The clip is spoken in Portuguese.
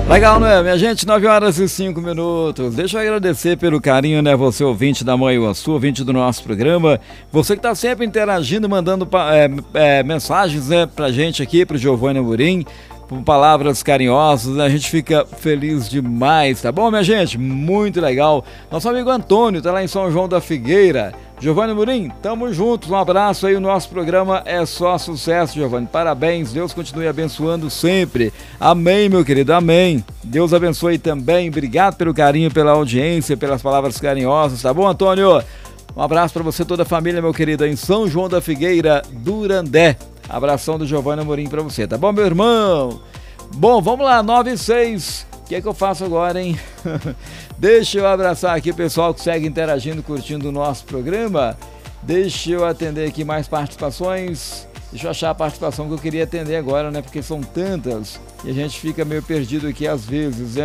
Legal, não é, minha gente? 9h05. Deixa eu agradecer pelo carinho, né? Você, ouvinte da Manhã Iguaçu, ouvinte do nosso programa. Você que tá sempre interagindo, mandando mensagens, né, pra gente aqui, pro Giovanni Amorim, com palavras carinhosas, né? A gente fica feliz demais, tá bom, minha gente? Muito legal. Nosso amigo Antônio tá lá em São João da Figueira. Giovanni Amorim, tamo juntos, um abraço aí, o nosso programa é só sucesso, Giovanni, parabéns, Deus continue abençoando sempre, amém, meu querido, amém, Deus abençoe também, obrigado pelo carinho, pela audiência, pelas palavras carinhosas, tá bom, Antônio? Um abraço pra você, toda a família, meu querido, em São João da Figueira, Durandé, abração do Giovanni Amorim pra você, tá bom, meu irmão? Bom, vamos lá, 9h06. O que é que eu faço agora, hein? Deixa eu abraçar aqui o pessoal que segue interagindo, curtindo o nosso programa. Deixa eu atender aqui mais participações. Deixa eu achar a participação que eu queria atender agora, né? Porque são tantas e a gente fica meio perdido aqui às vezes, né?